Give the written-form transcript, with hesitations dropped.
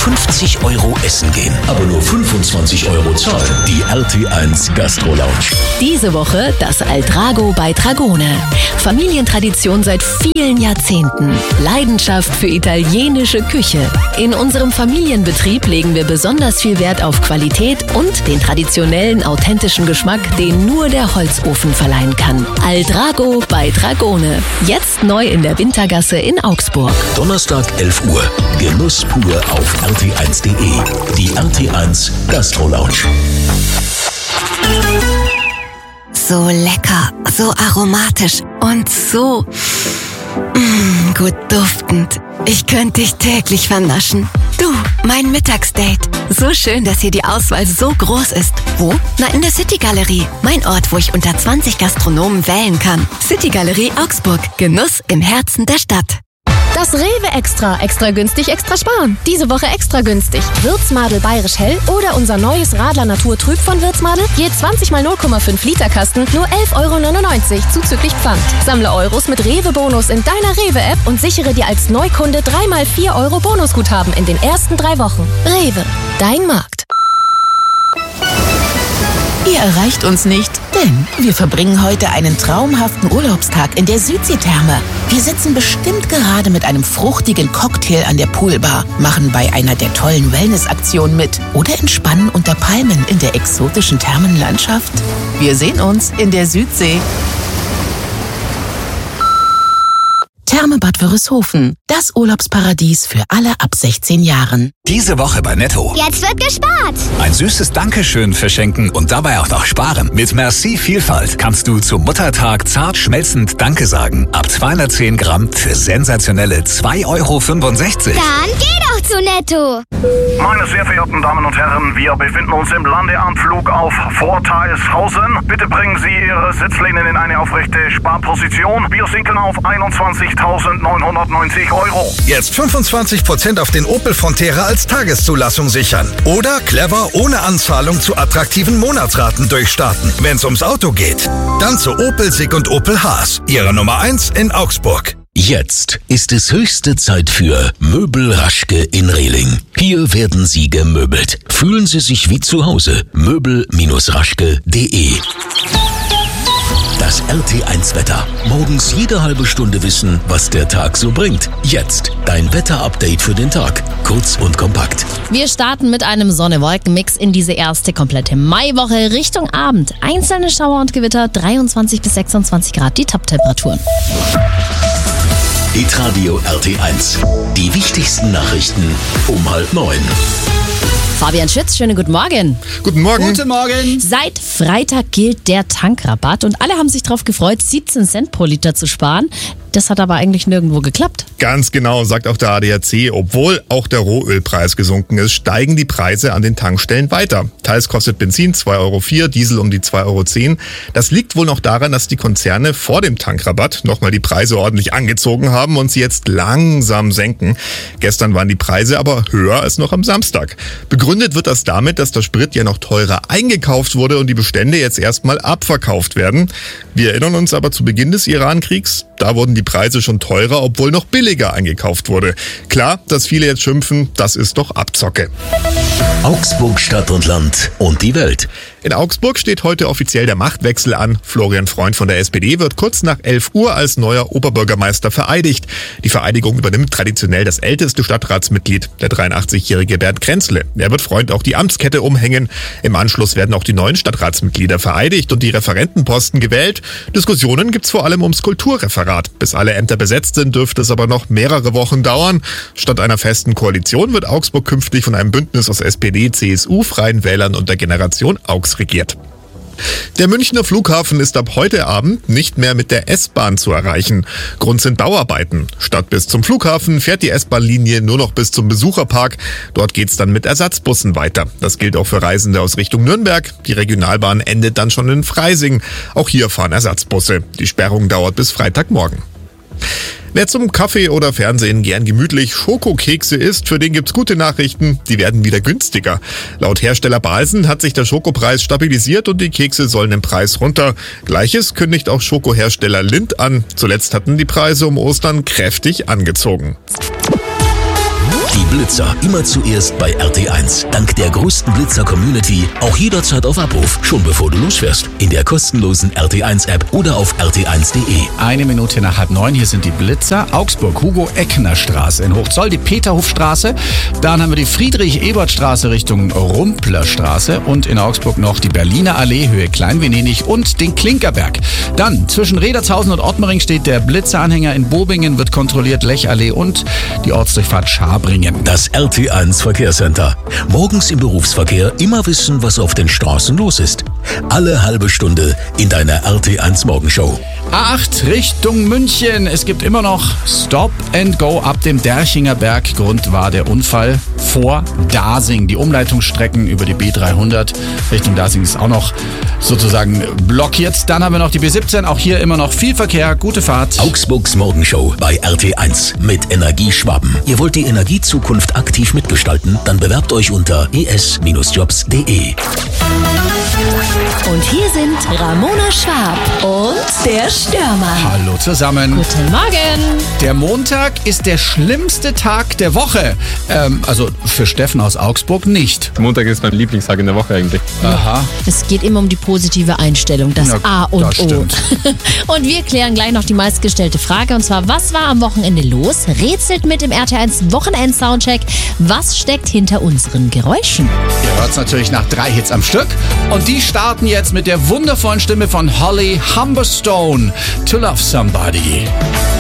50 € essen gehen, aber nur 25 € zahlen. Die RT1 Gastro Lounge. Diese Woche das Altrago bei Dragone. Familientradition seit vielen Jahrzehnten. Leidenschaft für italienische Küche. In unserem Familienbetrieb legen wir besonders viel Wert auf Qualität und den traditionellen, authentischen Geschmack, den nur der Holzofen verleihen kann. Altrago bei Dragone. Jetzt neu in der Wintergasse in Augsburg. Donnerstag 11 Uhr. Genuss pur auf rt1.de. Die RT1 Gastro Lounge. So lecker, so aromatisch und so gut duftend. Ich könnte dich täglich vernaschen. Du, mein Mittagsdate. So schön, dass hier die Auswahl so groß ist. Wo? Na, in der City Galerie. Mein Ort, wo ich unter 20 Gastronomen wählen kann. City Galerie Augsburg. Genuss im Herzen der Stadt. Das Rewe Extra. Extra günstig, extra sparen. Diese Woche extra günstig. Würzmadel Bayerisch Hell oder unser neues Radler Naturtrüb von Würzmadel. Je 20 mal 0,5 Liter Kasten, nur 11,99 € zuzüglich Pfand. Sammle Euros mit Rewe-Bonus in deiner Rewe-App und sichere dir als Neukunde 3 mal 4 € Bonusguthaben in den ersten 3 Wochen. Rewe, dein Markt. Ihr erreicht uns nicht, denn wir verbringen heute einen traumhaften Urlaubstag in der Südseetherme. Wir sitzen bestimmt gerade mit einem fruchtigen Cocktail an der Poolbar, machen bei einer der tollen Wellnessaktionen mit oder entspannen unter Palmen in der exotischen Thermenlandschaft. Wir sehen uns in der Südsee. Therme Bad Wörishofen, das Urlaubsparadies für alle ab 16 Jahren. Diese Woche bei Netto. Jetzt wird gespart. Ein süßes Dankeschön verschenken und dabei auch noch sparen. Mit Merci Vielfalt kannst du zum Muttertag zart schmelzend Danke sagen. Ab 210 Gramm für sensationelle 2,65 €. Dann geh doch zu Netto. Meine sehr verehrten Damen und Herren, wir befinden uns im Landeanflug auf Vorteilshausen. Bitte bringen Sie Ihre Sitzlehnen in eine aufrechte Sparposition. Wir sinken auf 21.990 €. Jetzt 25% auf den Opel Frontera als Tageszulassung sichern. Oder clever ohne Anzahlung zu attraktiven Monatsraten durchstarten. Wenn's ums Auto geht, dann zu Opel Sig und Opel Haas. Ihre Nummer 1 in Augsburg. Jetzt ist es höchste Zeit für Möbel Raschke in Rehling. Hier werden Sie gemöbelt. Fühlen Sie sich wie zu Hause. Möbel-raschke.de. Das RT1-Wetter. Morgens jede halbe Stunde wissen, was der Tag so bringt. Jetzt dein Wetter-Update für den Tag. Kurz und kompakt. Wir starten mit einem Sonne-Wolken-Mix in diese erste komplette Maiwoche Richtung Abend. Einzelne Schauer und Gewitter, 23 bis 26 Grad die Top-Temperaturen. Hitradio RT1. Die wichtigsten Nachrichten um 8:30. Fabian Schütz, schönen guten Morgen. Guten Morgen. Guten Morgen. Seit Freitag gilt der Tankrabatt und alle haben sich darauf gefreut, 17 Cent pro Liter zu sparen. Das hat aber eigentlich nirgendwo geklappt. Ganz genau, sagt auch der ADAC. Obwohl auch der Rohölpreis gesunken ist, steigen die Preise an den Tankstellen weiter. Teils kostet Benzin 2,04 €, Diesel um die 2,10 €. Das liegt wohl noch daran, dass die Konzerne vor dem Tankrabatt nochmal die Preise ordentlich angezogen haben und sie jetzt langsam senken. Gestern waren die Preise aber höher als noch am Samstag. Begründet wird das damit, dass der Sprit ja noch teurer eingekauft wurde und die Bestände jetzt erstmal abverkauft werden. Wir erinnern uns aber zu Beginn des Iran-Kriegs, da wurden die Preise schon teurer, obwohl noch billiger eingekauft wurde. Klar, dass viele jetzt schimpfen, das ist doch Abzocke. Augsburg Stadt und Land und die Welt. In Augsburg steht heute offiziell der Machtwechsel an. Florian Freund von der SPD wird kurz nach 11 Uhr als neuer Oberbürgermeister vereidigt. Die Vereidigung übernimmt traditionell das älteste Stadtratsmitglied, der 83-jährige Bernd Krenzle. Er wird Freund auch die Amtskette umhängen. Im Anschluss werden auch die neuen Stadtratsmitglieder vereidigt und die Referentenposten gewählt. Diskussionen gibt's vor allem ums Kulturreferat. Bis alle Ämter besetzt sind, dürfte es aber noch mehrere Wochen dauern. Statt einer festen Koalition wird Augsburg künftig von einem Bündnis aus SPD, CSU, Freien Wählern und der Generation Augs regiert. Der Münchner Flughafen ist ab heute Abend nicht mehr mit der S-Bahn zu erreichen. Grund sind Bauarbeiten. Statt bis zum Flughafen fährt die S-Bahn-Linie nur noch bis zum Besucherpark. Dort geht's dann mit Ersatzbussen weiter. Das gilt auch für Reisende aus Richtung Nürnberg. Die Regionalbahn endet dann schon in Freising. Auch hier fahren Ersatzbusse. Die Sperrung dauert bis Freitagmorgen. Wer zum Kaffee oder Fernsehen gern gemütlich Schokokekse isst, für den gibt's gute Nachrichten. Die werden wieder günstiger. Laut Hersteller Balsen hat sich der Schokopreis stabilisiert und die Kekse sollen im Preis runter. Gleiches kündigt auch Schokohersteller Lindt an. Zuletzt hatten die Preise um Ostern kräftig angezogen. Die Blitzer immer zuerst bei RT1. Dank der größten Blitzer-Community auch jederzeit auf Abruf, schon bevor du losfährst. In der kostenlosen RT1-App oder auf rt1.de. 1 Minute nach 8:30, hier sind die Blitzer. Augsburg, Hugo-Eckner-Straße. In Hochzoll die Peterhofstraße. Dann haben wir die Friedrich-Ebert-Straße Richtung Rumplerstraße. Und in Augsburg noch die Berliner Allee, Höhe Kleinvenedig und den Klinkerberg. Dann zwischen Redertshausen und Ottmering steht der Blitzeranhänger. In Bobingen wird kontrolliert Lechallee und die Ortsdurchfahrt Schabringen. Das RT1 Verkehrscenter. Morgens im Berufsverkehr immer wissen, was auf den Straßen los ist. Alle halbe Stunde in deiner RT1 Morgenshow. A8 Richtung München. Es gibt immer noch Stop and Go ab dem Derchinger Berg. Grund war der Unfall vor Dasing. Die Umleitungsstrecken über die B300 Richtung Dasing ist auch noch sozusagen blockiert. Dann haben wir noch die B17. Auch hier immer noch viel Verkehr. Gute Fahrt. Augsburgs Morgenshow bei RT1 mit Energieschwaben. Ihr wollt die Energiezukunft aktiv mitgestalten? Dann bewerbt euch unter es-jobs.de. Und hier sind Ramona Schwab und der Stürmer. Hallo zusammen. Guten Morgen. Der Montag ist der schlimmste Tag der Woche. Also für Steffen aus Augsburg nicht. Montag ist mein Lieblingstag in der Woche eigentlich. Aha. Es geht immer um die positive Einstellung, das A und das O. stimmt. Und wir klären gleich noch die meistgestellte Frage, und zwar, was war am Wochenende los? Rätselt mit im RT1 Wochenend-Soundcheck. Was steckt hinter unseren Geräuschen? Ihr hört's natürlich nach 3 Hits am Stück. Und die starten jetzt mit der wundervollen Stimme von Holly Humberstone. To Love Somebody.